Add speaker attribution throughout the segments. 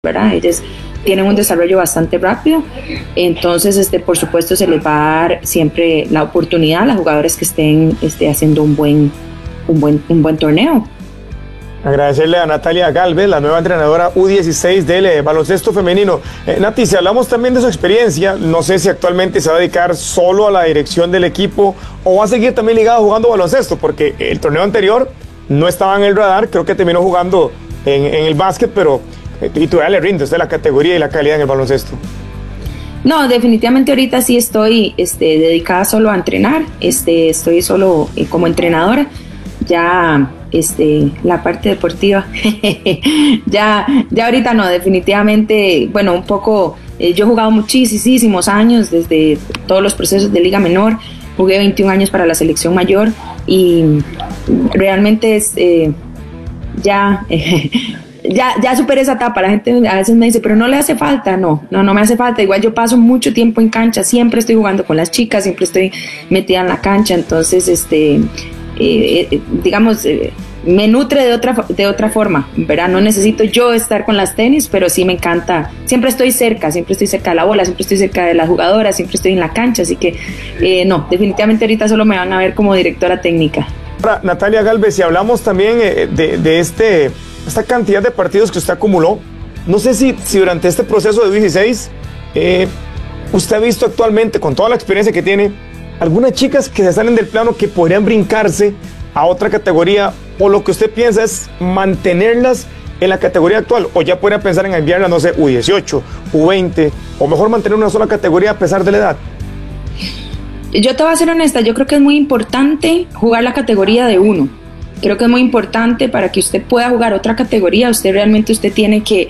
Speaker 1: ¿verdad? Ellos tienen un desarrollo bastante rápido, entonces por supuesto se les va a dar siempre la oportunidad a los jugadores que estén haciendo un buen torneo.
Speaker 2: Agradecerle a Natalia Galvez, la nueva entrenadora U16 del baloncesto femenino. Nati, si hablamos también de su experiencia, no sé si actualmente se va a dedicar solo a la dirección del equipo o va a seguir también ligada jugando baloncesto, porque el torneo anterior no estaba en el radar, creo que terminó jugando en el básquet, pero y todavía le rinde usted la categoría y la calidad en el baloncesto.
Speaker 1: No, definitivamente ahorita sí estoy dedicada solo a entrenar, estoy solo como entrenadora, ya la parte deportiva, ya ahorita no, definitivamente, bueno, un poco, yo he jugado muchísimos años, desde todos los procesos de Liga Menor, jugué 21 años para la selección mayor y realmente ya superé esa etapa. La gente a veces me dice, pero no le hace falta. No me hace falta. Igual yo paso mucho tiempo en cancha, siempre estoy jugando con las chicas, siempre estoy metida en la cancha, entonces digamos, me nutre de otra forma, ¿verdad? No necesito yo estar con las tenis, pero sí me encanta, siempre estoy cerca de la bola, siempre estoy cerca de las jugadoras, siempre estoy en la cancha, así que no, definitivamente ahorita solo me van a ver como directora técnica.
Speaker 2: Ahora, Natalia Galvez, si hablamos también de esta cantidad de partidos que usted acumuló, no sé si durante este proceso de 16 usted ha visto actualmente, con toda la experiencia que tiene, algunas chicas que se salen del plano que podrían brincarse a otra categoría, o lo que usted piensa es mantenerlas en la categoría actual, o ya podría pensar en enviarlas, no sé, U18, U20, o mejor mantener una sola categoría a pesar de la edad.
Speaker 1: Yo te voy a ser honesta, yo creo que es muy importante jugar la categoría de uno. Creo que es muy importante para que usted pueda jugar otra categoría, usted tiene que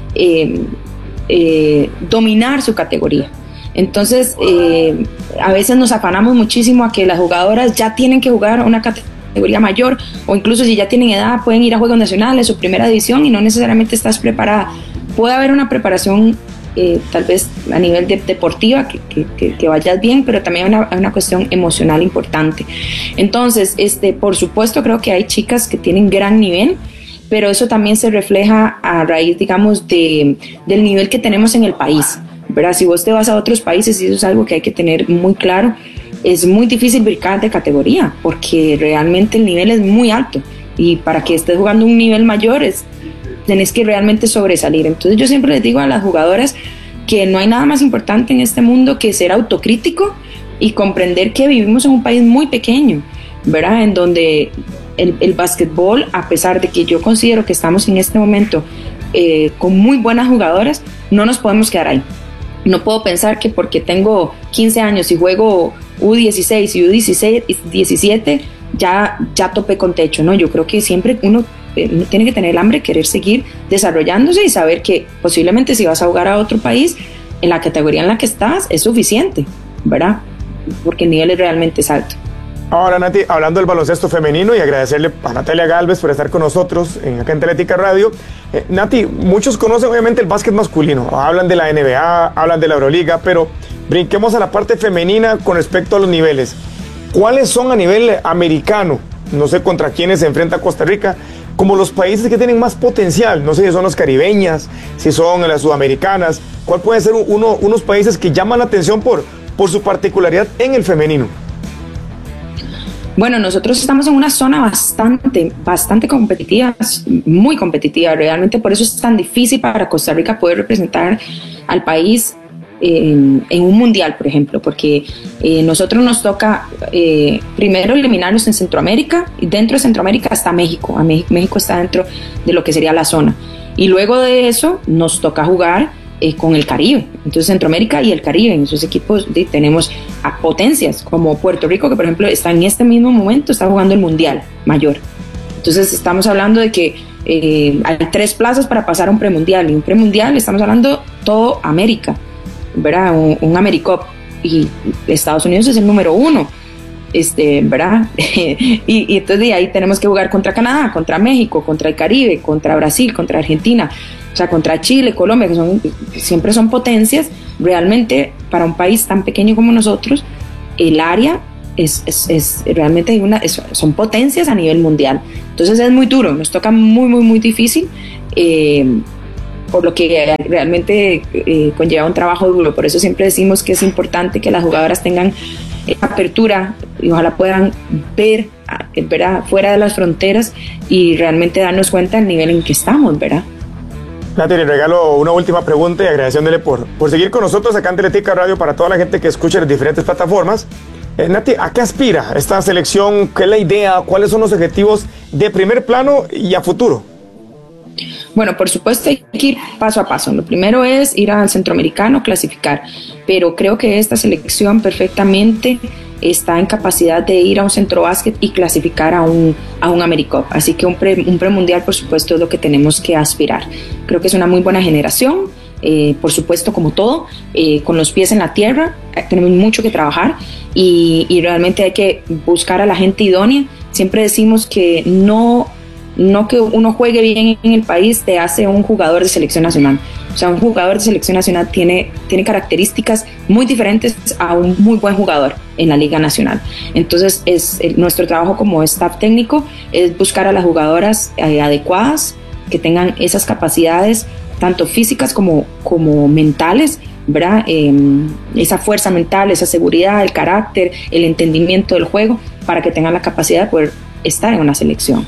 Speaker 1: dominar su categoría. Entonces, a veces nos afanamos muchísimo a que las jugadoras ya tienen que jugar una categoría mayor, o incluso si ya tienen edad pueden ir a Juegos Nacionales o Primera División y no necesariamente estás preparada. Puede haber una preparación tal vez a nivel deportiva que vayas bien, pero también hay una cuestión emocional importante. Entonces, por supuesto creo que hay chicas que tienen gran nivel, pero eso también se refleja a raíz, digamos, del nivel que tenemos en el país, ¿verdad? Si vos te vas a otros países, y eso es algo que hay que tener muy claro, es muy difícil brincar de categoría porque realmente el nivel es muy alto y para que estés jugando un nivel mayor tenés que realmente sobresalir. Entonces yo siempre les digo a las jugadoras que no hay nada más importante en este mundo que ser autocrítico y comprender que vivimos en un país muy pequeño, ¿verdad? En donde el básquetbol, a pesar de que yo considero que estamos en este momento con muy buenas jugadoras, no nos podemos quedar ahí. No puedo pensar que porque tengo 15 años y juego U16 y U17 ya topé con techo, ¿no? Yo creo que siempre uno tiene que tener el hambre, querer seguir desarrollándose y saber que posiblemente si vas a jugar a otro país, en la categoría en la que estás es suficiente, ¿verdad? Porque el nivel es realmente alto.
Speaker 2: Ahora, Nati, hablando del baloncesto femenino, y agradecerle a Natalia Galvez por estar con nosotros acá en Atlética Radio. Nati, muchos conocen obviamente el básquet masculino, hablan de la NBA, hablan de la Euroliga, pero brinquemos a la parte femenina con respecto a los niveles. ¿Cuáles son a nivel americano? No sé contra quiénes se enfrenta Costa Rica, como los países que tienen más potencial, no sé si son las caribeñas, si son las sudamericanas, ¿cuál puede ser unos países que llaman la atención por su particularidad en el femenino?
Speaker 1: Bueno, nosotros estamos en una zona bastante competitiva, muy competitiva, realmente por eso es tan difícil para Costa Rica poder representar al país en un mundial, por ejemplo, porque nosotros nos toca primero eliminarnos en Centroamérica, y dentro de Centroamérica está México. México está dentro de lo que sería la zona, y luego de eso nos toca jugar con el Caribe. Entonces Centroamérica y el Caribe, en esos equipos tenemos a potencias como Puerto Rico, que por ejemplo está en este mismo momento, está jugando el Mundial Mayor. Entonces estamos hablando de que hay 3 plazas para pasar a un premundial, y un premundial estamos hablando todo América, ¿verdad? Un AmeriCup, y Estados Unidos es el número 1, ¿verdad? y entonces de ahí tenemos que jugar contra Canadá, contra México, contra el Caribe, contra Brasil, contra Argentina, o sea, contra Chile, Colombia, que siempre son potencias. Realmente para un país tan pequeño como nosotros, el área realmente son potencias a nivel mundial. Entonces es muy duro, nos toca muy difícil por lo que realmente conlleva un trabajo duro. Por eso siempre decimos que es importante que las jugadoras tengan apertura y ojalá puedan ver, ¿verdad?, fuera de las fronteras y realmente darnos cuenta del nivel en que estamos, ¿verdad?
Speaker 2: Nati, le regalo una última pregunta y agradeciéndole por seguir con nosotros acá en Atletica Radio para toda la gente que escucha en las diferentes plataformas. Nati, ¿a qué aspira esta selección? ¿Qué es la idea? ¿Cuáles son los objetivos de primer plano y a futuro?
Speaker 1: Bueno, por supuesto hay que ir paso a paso. Lo primero es ir al centroamericano, clasificar, pero creo que esta selección perfectamente está en capacidad de ir a un centro básquet y clasificar a un AmeriCup. Así que un premundial, por supuesto, es lo que tenemos que aspirar. Creo que es una muy buena generación, por supuesto, como todo, con los pies en la tierra, tenemos mucho que trabajar y realmente hay que buscar a la gente idónea. Siempre decimos que no que uno juegue bien en el país te hace un jugador de selección nacional. O sea, un jugador de selección nacional tiene características muy diferentes a un muy buen jugador en la Liga Nacional. Entonces, nuestro trabajo como staff técnico es buscar a las jugadoras adecuadas, que tengan esas capacidades, tanto físicas como mentales, ¿verdad? Esa fuerza mental, esa seguridad, el carácter, el entendimiento del juego, para que tengan la capacidad de poder estar en una selección.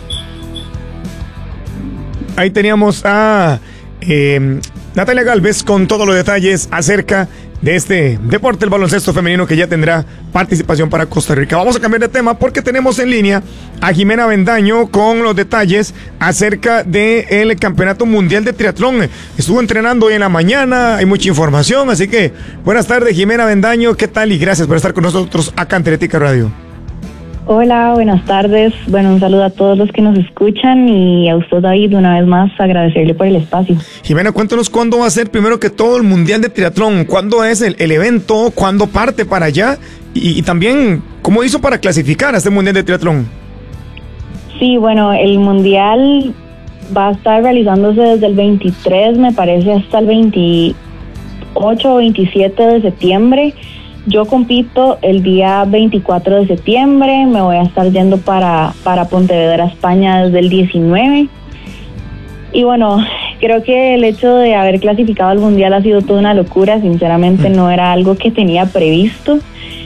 Speaker 2: Ahí teníamos a Natalia Gálvez con todos los detalles acerca de este deporte, el baloncesto femenino, que ya tendrá participación para Costa Rica. Vamos a cambiar de tema porque tenemos en línea a Jimena Avendaño con los detalles acerca del Campeonato Mundial de Triatlón. Estuvo entrenando hoy en la mañana, hay mucha información, así que buenas tardes, Jimena Avendaño, ¿qué tal? Y gracias por estar con nosotros acá en Atletica Radio.
Speaker 3: Hola, buenas tardes. Bueno, un saludo a todos los que nos escuchan y a usted, David, una vez más agradecerle por el espacio.
Speaker 2: Jimena, cuéntanos cuándo va a ser primero que todo el Mundial de Triatlón, cuándo es el evento, cuándo parte para allá y también cómo hizo para clasificar a este Mundial de Triatlón.
Speaker 3: Sí, bueno, el Mundial va a estar realizándose desde el 23, me parece, hasta el 28 o 27 de septiembre. Yo compito el día 24 de septiembre, me voy a estar yendo para Pontevedra, España, desde el 19. Y bueno, creo que el hecho de haber clasificado al Mundial ha sido toda una locura. Sinceramente no era algo que tenía previsto,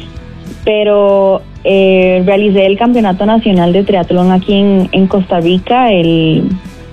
Speaker 3: pero realicé el Campeonato Nacional de Triatlón aquí en Costa Rica el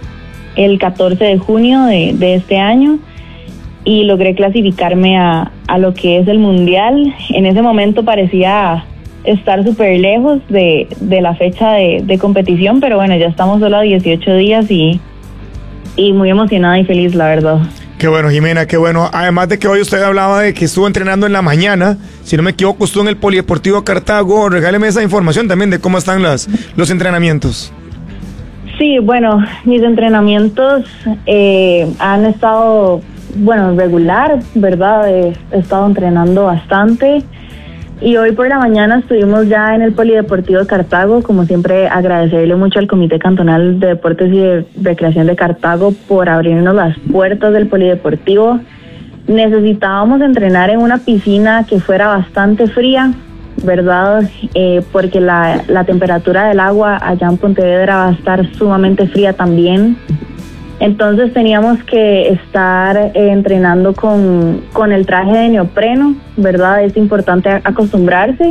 Speaker 3: 14 de junio de este año. Y logré clasificarme a lo que es el Mundial. En ese momento parecía estar súper lejos de la fecha de competición, pero bueno, ya estamos solo a 18 días y muy emocionada y feliz, la verdad.
Speaker 2: Qué bueno, Jimena, qué bueno. Además de que hoy usted hablaba de que estuvo entrenando en la mañana, si no me equivoco, estuvo en el Polideportivo Cartago. Regáleme esa información también de cómo están los entrenamientos. Sí,
Speaker 3: bueno, mis entrenamientos han estado... Bueno, regular, ¿verdad? He estado entrenando bastante y hoy por la mañana estuvimos ya en el Polideportivo de Cartago. Como siempre, agradecerle mucho al Comité Cantonal de Deportes y de Recreación de Cartago por abrirnos las puertas del Polideportivo. Necesitábamos entrenar en una piscina que fuera bastante fría, ¿verdad? Porque la temperatura del agua allá en Pontevedra va a estar sumamente fría también. Entonces teníamos que estar entrenando con el traje de neopreno, ¿verdad? Es importante acostumbrarse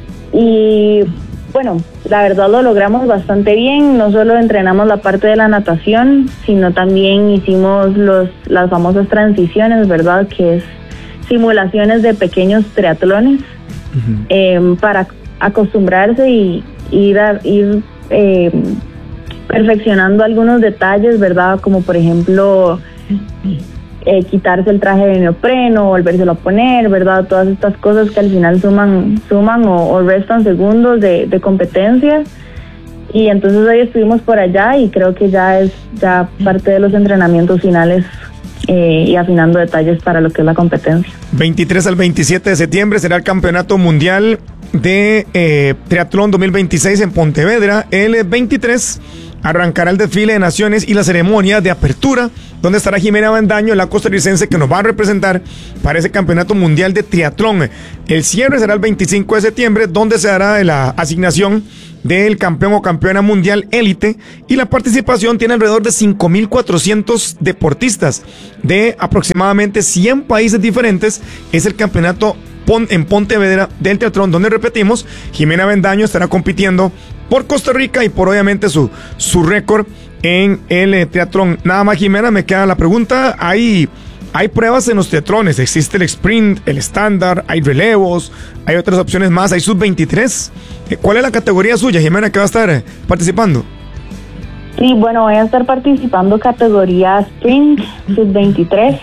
Speaker 3: y bueno, la verdad lo logramos bastante bien. No solo entrenamos la parte de la natación, sino también hicimos las famosas transiciones, ¿verdad? Que es simulaciones de pequeños triatlones para acostumbrarse y ir perfeccionando algunos detalles, ¿verdad? Como por ejemplo quitarse el traje de neopreno, volvérselo a poner, ¿verdad? Todas estas cosas que al final suman o restan segundos de competencia. Y entonces hoy estuvimos por allá y creo que ya es parte de los entrenamientos finales y afinando detalles para lo que es la competencia.
Speaker 2: 23 al 27 de septiembre será el Campeonato Mundial de Triatlón 2026 en Pontevedra. El 23 arrancará el desfile de naciones y la ceremonia de apertura, donde estará Jimena Avendaño, la costarricense, que nos va a representar para ese Campeonato Mundial de Triatlón. El cierre será el 25 de septiembre, donde se dará la asignación del campeón o campeona mundial élite, y la participación tiene alrededor de 5.400 deportistas de aproximadamente 100 países diferentes. Es el campeonato en Pontevedra del triatlón, donde, repetimos, Jimena Avendaño estará compitiendo por Costa Rica y por, obviamente, su récord en el triatlón. Nada más, Jimena, me queda la pregunta. Hay pruebas en los triatlones, existe el sprint, el estándar, hay relevos, hay otras opciones más, hay sub-23. ¿Cuál es la categoría suya, Jimena, que va a estar participando?
Speaker 3: Sí, bueno, voy a estar participando categoría sprint, sub-23.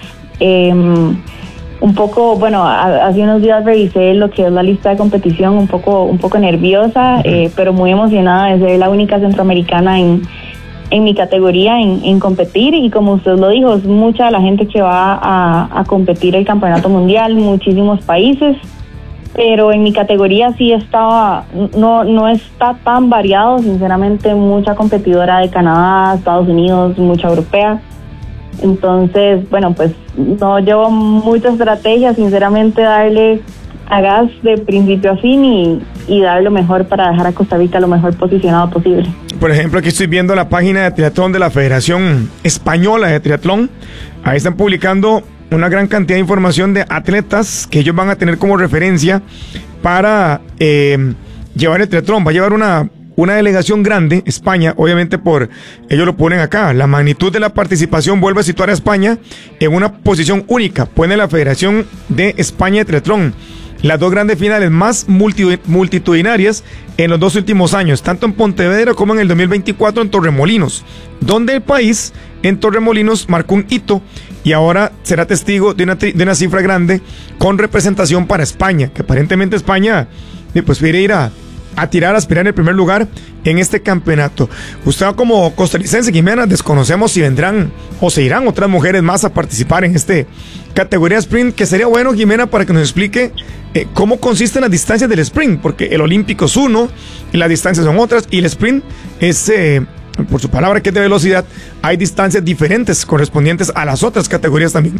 Speaker 3: Un poco, bueno, hace unos días revisé lo que es la lista de competición, un poco nerviosa, pero muy emocionada de ser la única centroamericana en mi categoría en competir, y como usted lo dijo, es mucha la gente que va a competir el campeonato mundial, muchísimos países, pero en mi categoría sí no está tan variado, sinceramente, mucha competidora de Canadá, Estados Unidos, mucha europea. Entonces, bueno, pues no llevo mucha estrategia, sinceramente, darle a gas de principio a fin y dar lo mejor para dejar a Costa Rica lo mejor posicionado posible.
Speaker 2: Por ejemplo, aquí estoy viendo la página de triatlón de la Federación Española de Triatlón. Ahí están publicando una gran cantidad de información de atletas que ellos van a tener como referencia para llevar el triatlón. Va a llevar una delegación grande, España, obviamente ellos lo ponen acá. La magnitud de la participación vuelve a situar a España en una posición única. Pone la Federación de España de Triatlón las dos grandes finales más multitudinarias en los 2 últimos años, tanto en Pontevedra como en el 2024 en Torremolinos, donde el país en Torremolinos marcó un hito y ahora será testigo de una cifra grande con representación para España, que aparentemente España pues quiere ir a aspirar el primer lugar en este campeonato. Usted, como costarricense, Jimena, desconocemos si vendrán o se irán otras mujeres más a participar en este categoría sprint, que sería bueno, Jimena, para que nos explique cómo consisten las distancias del sprint, porque el olímpico es uno y las distancias son otras, y el sprint es, por su palabra que es de velocidad, hay distancias diferentes correspondientes a las otras categorías también.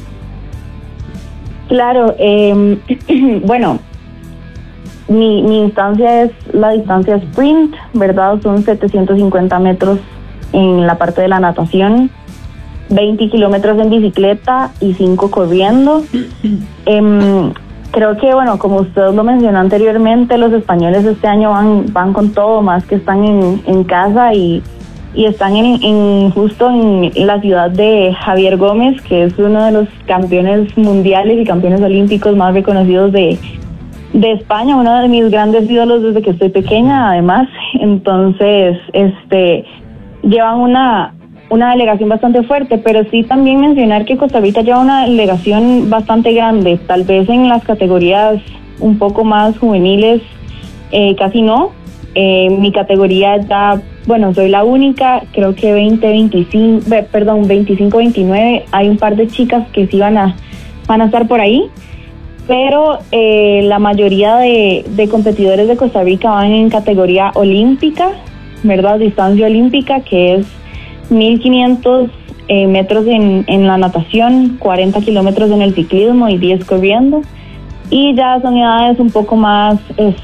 Speaker 3: Claro, bueno, mi instancia es la distancia sprint, ¿verdad? Son 750 metros en la parte de la natación, 20 kilómetros en bicicleta y 5 corriendo. Creo que, bueno, como usted lo mencionó anteriormente, los españoles este año van con todo, más que están en casa y están justo en la ciudad de Javier Gómez, que es uno de los campeones mundiales y campeones olímpicos más reconocidos de España, uno de mis grandes ídolos desde que estoy pequeña, además. Entonces, llevan una delegación bastante fuerte, pero sí también mencionar que Costa Rica lleva una delegación bastante grande, tal vez en las categorías un poco más juveniles, casi no. Mi categoría ya, bueno, soy la única, creo que 25-29, hay un par de chicas que sí van a estar por ahí, pero la mayoría de competidores de Costa Rica van en categoría olímpica, ¿verdad? Distancia olímpica, que es 1.500 metros en la natación, 40 kilómetros en el ciclismo y 10 corriendo. Y ya son edades un poco más,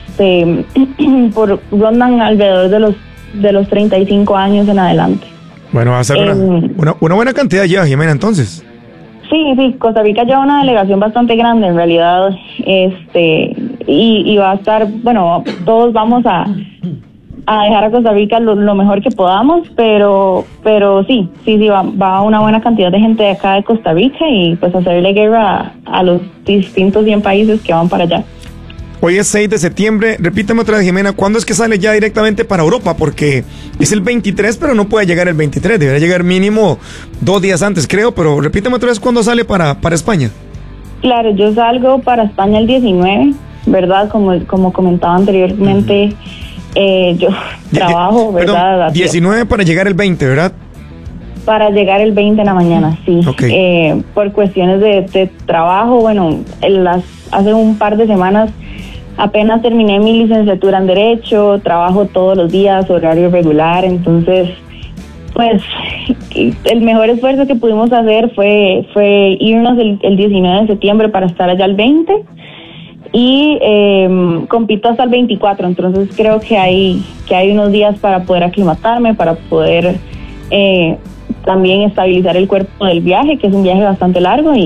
Speaker 3: rondan alrededor de los 35 años en adelante.
Speaker 2: Bueno, va a ser una buena cantidad ya, Jimena, entonces.
Speaker 3: Sí, Costa Rica lleva una delegación bastante grande en realidad, y va a estar, bueno, todos vamos a dejar a Costa Rica lo mejor que podamos, pero sí, va una buena cantidad de gente de acá de Costa Rica y pues hacerle guerra a los distintos 100 países que van para allá.
Speaker 2: Hoy es 6 de septiembre, repítame otra vez, Jimena, ¿cuándo es que sale ya directamente para Europa? Porque es el 23, pero no puede llegar el 23, debería llegar mínimo 2 días antes, creo, pero repítame otra vez cuándo sale para España. Claro,
Speaker 3: yo salgo para España el 19, ¿verdad? Como comentaba anteriormente, yo trabajo, ¿verdad?
Speaker 2: Perdón, 19 para llegar el 20, ¿verdad?
Speaker 3: Para llegar el 20 en la mañana, sí.
Speaker 2: Okay.
Speaker 3: Por cuestiones de trabajo, bueno, hace un par de semanas apenas terminé mi licenciatura en Derecho, trabajo todos los días, horario regular, entonces, pues, el mejor esfuerzo que pudimos hacer fue irnos el 19 de septiembre para estar allá el 20, y compito hasta el 24, entonces creo que hay unos días para poder aclimatarme, para poder también estabilizar el cuerpo del viaje, que es un viaje bastante largo,